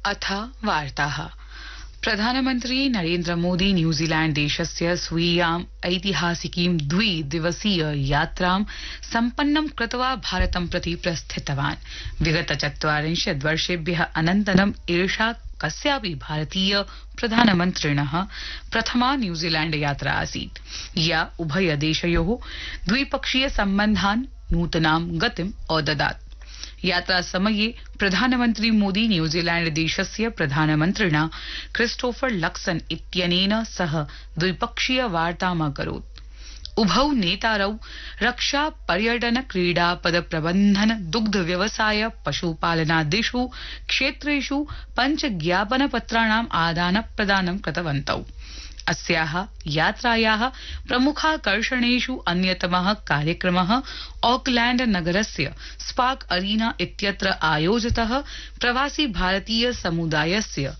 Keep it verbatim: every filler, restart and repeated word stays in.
अथ वार्ताः। प्रधानमन्त्री नरेन्द्र मोदी न्यूजीलैण्ड देशस्य स्वीयाम् ऐतिहासिकीं द्वि दिवसीय यात्रां सम्पन्नं कृत्वा भारतं प्रति प्रस्थितवान्। विगत चत्वारिंशत् वर्षेभ्यः अनन्तरम् एषा कस्यापि भारतीय प्रधानमन्त्रिणः प्रथमा न्यूजीलैण्ड यात्रा आसीत्, या उभयदेशयोः द्विपक्षीय सम्बन्धान् नूतनां गतिम् अददात्। यात्रा समये प्रधानमन्त्री मोदी न्यूजीलैण्ड देशस्य प्रधानमन्त्रिणा क्रिस्टोफर लक्सन इत्यनेन सह द्विपक्षीय वार्ताम् अकरोत्। उभौ नेतारौ रक्षा, पर्यटन, क्रीडा, पद प्रबन्धन, दुग्ध व्यवसाय, पशुपालनादिषु क्षेत्रेषु पञ्च ज्ञापन पत्राणाम् आदान प्रदानं कृतवन्तौ। अस्याः यात्रायाः प्रमुखाकर्षणेषु अन्यतमः कार्यक्रमः ऑकलैण्ड नगरस्य स्पार्क अरीना इत्यत्र आयोजितः प्रवासी भारतीय समुदायस्य